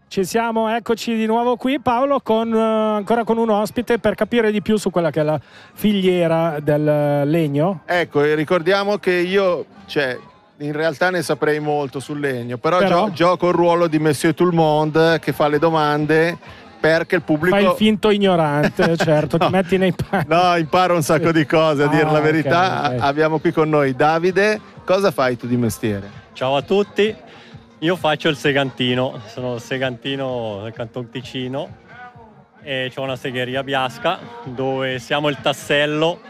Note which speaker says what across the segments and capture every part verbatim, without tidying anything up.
Speaker 1: Ci siamo, eccoci di nuovo qui, Paolo, con, uh, ancora con un ospite per capire di più su quella che è la filiera del legno.
Speaker 2: Ecco, e ricordiamo che io, cioè, in realtà ne saprei molto sul legno, però,
Speaker 1: Però?
Speaker 2: Gio gioco il ruolo di Monsieur Tout le Monde che fa le domande perché il pubblico...
Speaker 1: Fai il finto ignorante, certo,
Speaker 2: no,
Speaker 1: ti metti nei panni.
Speaker 2: No, imparo un sacco di cose, a
Speaker 1: ah,
Speaker 2: dire la verità.
Speaker 1: okay, okay.
Speaker 2: Abbiamo qui con noi Davide. Cosa fai tu di mestiere?
Speaker 3: Ciao a tutti. Io faccio il segantino, sono il segantino del Canton Ticino e ho una segheria a Biasca dove siamo il tassello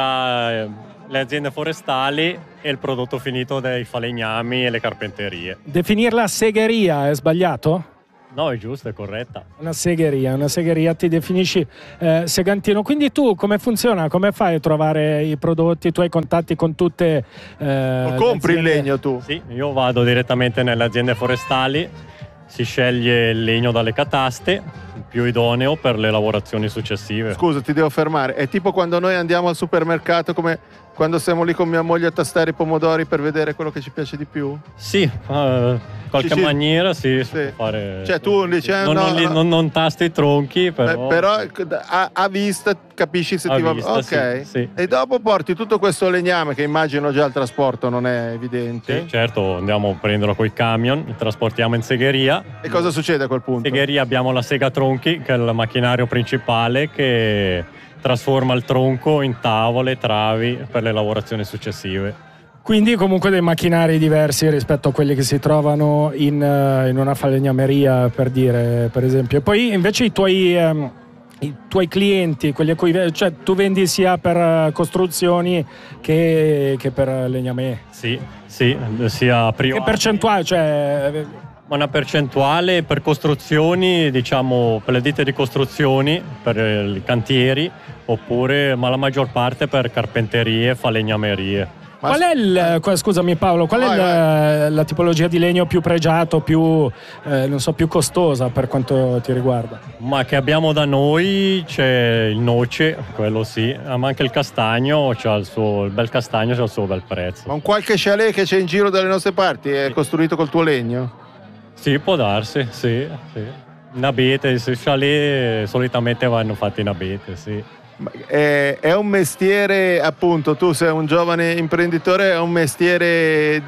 Speaker 3: tra le aziende forestali e il prodotto finito dei falegnami e le carpenterie.
Speaker 1: Definirla segheria è sbagliato?
Speaker 3: No, è giusto, è corretta.
Speaker 1: Una segheria, una segheria, ti definisci eh, segantino. Quindi tu come funziona? Come fai a trovare i prodotti? Tu hai contatti con tutte eh,
Speaker 2: o compri il
Speaker 1: aziende?
Speaker 2: legno tu?
Speaker 3: Sì, io vado direttamente nelle aziende forestali, si sceglie il legno dalle cataste, il più idoneo per le lavorazioni successive.
Speaker 2: Scusa, ti devo fermare. È tipo quando noi andiamo al supermercato, come quando siamo lì con mia moglie a tastare i pomodori per vedere quello che ci piace di più?
Speaker 3: Sì, in qualche
Speaker 2: Sì, sì.
Speaker 3: maniera sì, si
Speaker 2: Sì.
Speaker 3: può fare.
Speaker 2: Cioè tu dici, eh,
Speaker 3: non,
Speaker 2: no,
Speaker 3: non, li-
Speaker 2: no.
Speaker 3: non- non tasti i tronchi, però.
Speaker 2: Beh, però a, a vista capisci se
Speaker 3: A
Speaker 2: ti va
Speaker 3: vista,
Speaker 2: ok.
Speaker 3: sì, sì.
Speaker 2: E dopo porti tutto questo legname che immagino già il trasporto non è evidente.
Speaker 3: Sì, certo, andiamo a prenderlo coi camion, trasportiamo in segheria.
Speaker 2: E cosa succede a quel punto?
Speaker 3: In segheria abbiamo la sega tronchi, che è il macchinario principale che trasforma il tronco in tavole, travi per le lavorazioni successive.
Speaker 1: Quindi comunque dei macchinari diversi rispetto a quelli che si trovano in, uh, in una falegnameria, per dire, per esempio. E poi invece i tuoi, um, i tuoi clienti, quelli a cui, cioè tu vendi sia per uh, costruzioni che, che per legname.
Speaker 3: Sì, sì, sia privati.
Speaker 1: Che percentuale? Cioè,
Speaker 3: Una percentuale per costruzioni, diciamo per le ditte di costruzioni, per i cantieri, oppure, ma la maggior parte per carpenterie e falegnamerie.
Speaker 2: Ma
Speaker 1: qual è il, qua- scusami Paolo, qual
Speaker 2: Vai,
Speaker 1: è la, la tipologia di legno più pregiato, più, eh, non so, più costosa per quanto ti riguarda?
Speaker 3: Ma che abbiamo da noi c'è il noce, quello sì, ma anche il castagno, c'ha il, suo, il bel castagno c'ha il suo bel prezzo.
Speaker 2: Ma un qualche chalet che c'è in giro dalle nostre parti è costruito col tuo legno?
Speaker 3: Sì, può darsi, sì, sì. In abete, i chalet solitamente vanno fatti in abete, sì.
Speaker 2: Ma È, è un mestiere, appunto, tu sei un giovane imprenditore, è un mestiere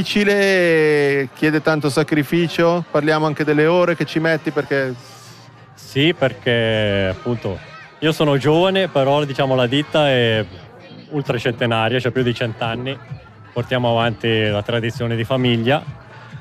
Speaker 2: difficile, chiede tanto sacrificio, parliamo anche delle ore che ci metti perché...
Speaker 3: Sì, perché appunto io sono giovane, però diciamo la ditta è ultracentenaria, c'è più di cent'anni, portiamo avanti la tradizione di famiglia.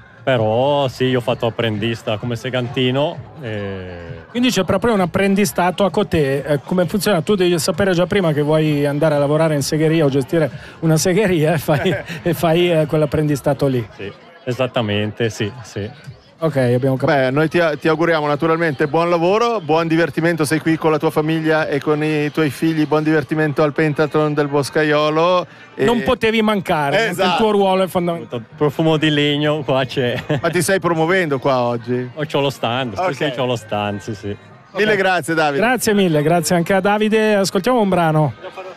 Speaker 3: Però sì, io ho fatto apprendista come segantino. E...
Speaker 1: Quindi c'è proprio un apprendistato a Cotè. Eh, come funziona? Tu devi sapere già prima che vuoi andare a lavorare in segheria o gestire una segheria e fai, e fai eh, quell'apprendistato lì.
Speaker 3: Sì, esattamente, sì, sì.
Speaker 1: Ok, abbiamo capito.
Speaker 2: Beh, noi ti, ti auguriamo naturalmente buon lavoro, buon divertimento, sei qui con la tua famiglia e con i tuoi figli, buon divertimento al Pentathlon del Boscaiolo. E...
Speaker 1: Non potevi mancare,
Speaker 2: Esatto.
Speaker 1: il tuo ruolo è fondamentale.
Speaker 3: Profumo di legno, qua c'è.
Speaker 2: Ma ti stai promuovendo qua oggi?
Speaker 3: Oh, c'ho lo stand,
Speaker 2: Ok.
Speaker 3: sì, sì, c'ho lo stand, sì, sì.
Speaker 2: Mille grazie Davide.
Speaker 1: Grazie mille, grazie anche a Davide. Ascoltiamo un brano.